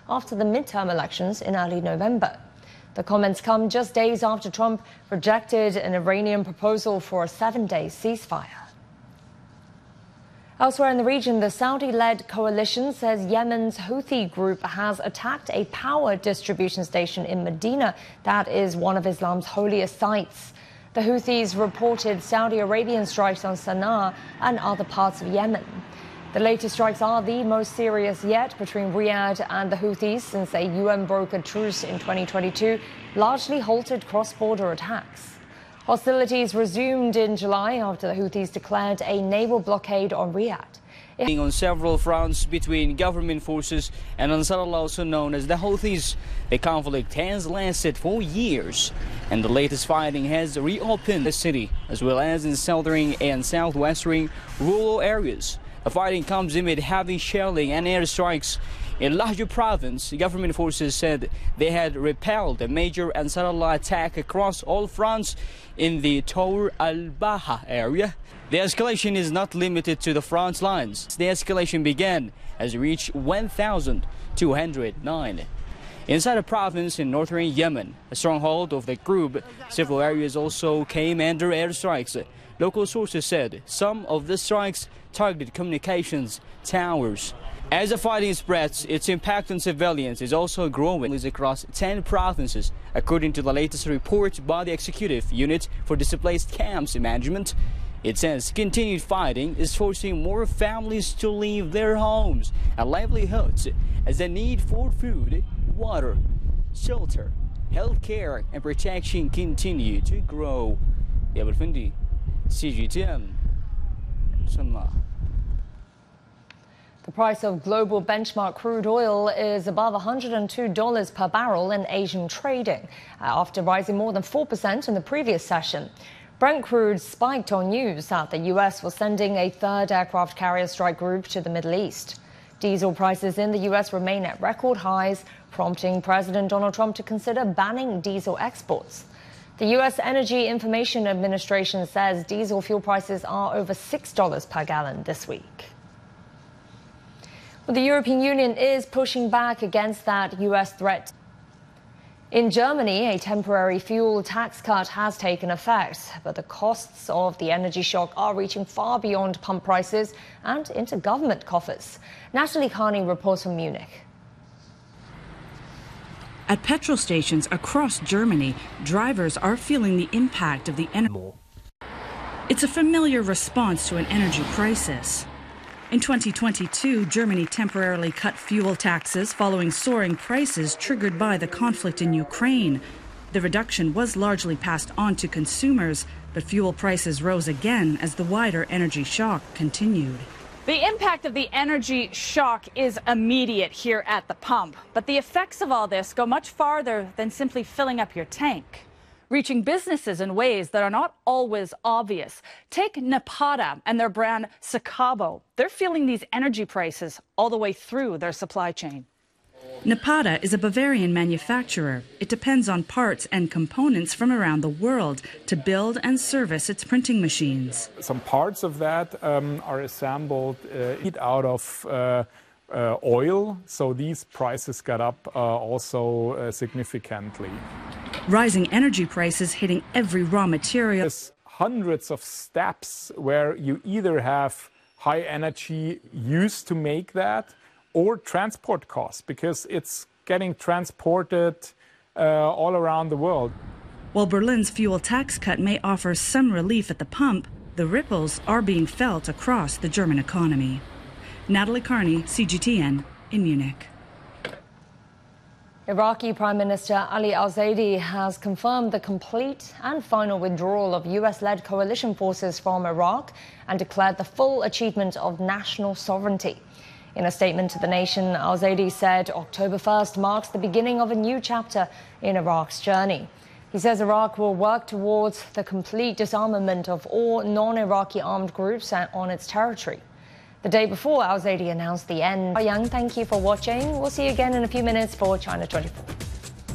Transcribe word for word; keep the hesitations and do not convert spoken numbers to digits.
after the midterm elections in early November. The comments come just days after Trump rejected an Iranian proposal for a seven-day ceasefire. Elsewhere in the region, the Saudi-led coalition says Yemen's Houthi group has attacked a power distribution station in Medina that is one of Islam's holiest sites. The Houthis reported Saudi Arabian strikes on Sana'a and other parts of Yemen. The latest strikes are the most serious yet between Riyadh and the Houthis since a U N-brokered truce in twenty twenty-two largely halted cross-border attacks. Hostilities resumed in July after the Houthis declared a naval blockade on Riyadh. On several fronts between government forces and Ansarullah, also known as the Houthis, the conflict has lasted for years, and the latest fighting has reopened the city, as well as in southern and southwestern rural areas. The fighting comes amid heavy shelling and airstrikes. In Lahj province, government forces said they had repelled a major Ansarullah attack across all fronts in the Tour al-Baha area. The escalation is not limited to the front lines. The escalation began as it reached one thousand two hundred nine. Inside a province in northern Yemen, a stronghold of the group, several areas also came under airstrikes. Local sources said some of the strikes targeted communications towers. As the fighting spreads, its impact on civilians is also growing across ten provinces, according to the latest report by the Executive Unit for Displaced Camps Management. It says continued fighting is forcing more families to leave their homes and livelihoods as the need for food, water, shelter, health care and protection continue to grow. Yabul Findi, C G T N, Shanghai. The price of global benchmark crude oil is above one hundred two dollars per barrel in Asian trading, after rising more than four percent in the previous session. Brent crude spiked on news that the U S was sending a third aircraft carrier strike group to the Middle East. Diesel prices in the U S remain at record highs, prompting President Donald Trump to consider banning diesel exports. The U S Energy Information Administration says diesel fuel prices are over six dollars per gallon this week. Well, the European Union is pushing back against that U S threat. In Germany, a temporary fuel tax cut has taken effect, but the costs of the energy shock are reaching far beyond pump prices and into government coffers. Natalie Carney reports from Munich. At petrol stations across Germany, drivers are feeling the impact of the energy. It's a familiar response to an energy crisis. In twenty twenty-two, Germany temporarily cut fuel taxes following soaring prices triggered by the conflict in Ukraine. The reduction was largely passed on to consumers, but fuel prices rose again as the wider energy shock continued. The impact of the energy shock is immediate here at the pump, but the effects of all this go much farther than simply filling up your tank, reaching businesses in ways that are not always obvious. Take Napata and their brand Sakabo. They're feeling these energy prices all the way through their supply chain. Napata is a Bavarian manufacturer. It depends on parts and components from around the world to build and service its printing machines. Some parts of that um, are assembled uh, out of uh, uh, oil, so these prices got up uh, also uh, significantly. Rising energy prices hitting every raw material. There's hundreds of steps where you either have high energy used to make that or transport costs, because it's getting transported uh, all around the world. While Berlin's fuel tax cut may offer some relief at the pump, the ripples are being felt across the German economy. Natalie Carney, C G T N, in Munich. Iraqi Prime Minister Ali al-Zaidi has confirmed the complete and final withdrawal of U S-led coalition forces from Iraq and declared the full achievement of national sovereignty. In a statement to the nation, al-Zaidi said October first marks the beginning of a new chapter in Iraq's journey. He says Iraq will work towards the complete disarmament of all non-Iraqi armed groups on its territory. The day before, al-Zaidi announced the end. Yang, thank you for watching. We'll see you again in a few minutes for China twenty-four.